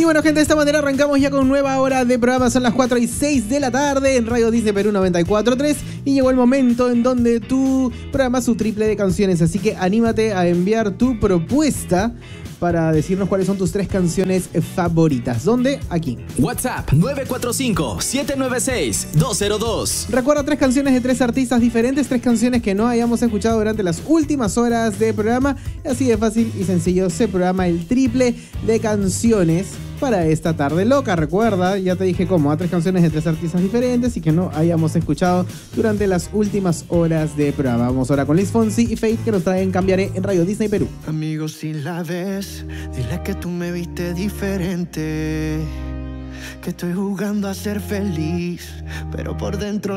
Y bueno, gente, de esta manera arrancamos ya con nueva hora de programa. Son las 4:06 de la tarde en Radio Disney Perú 94.3 y llegó el momento en donde tú programas su triple de canciones. Así que anímate a enviar tu propuesta para decirnos cuáles son tus 3 canciones favoritas. ¿Dónde? Aquí. WhatsApp 945-796-202. Recuerda 3 canciones de 3 artistas diferentes, 3 canciones que no hayamos escuchado durante las últimas horas de programa. Así de fácil y sencillo se programa el triple de canciones para esta tarde loca. Recuerda, ya te dije cómo, a 3 canciones de 3 artistas diferentes y que no hayamos escuchado durante las últimas horas de programa. Vamos ahora con Luis Fonsi y Fate, que nos traen Cambiaré en Radio Disney Perú. Amigo, si la ves, dile que tú me viste diferente, que estoy jugando a ser feliz, pero por dentro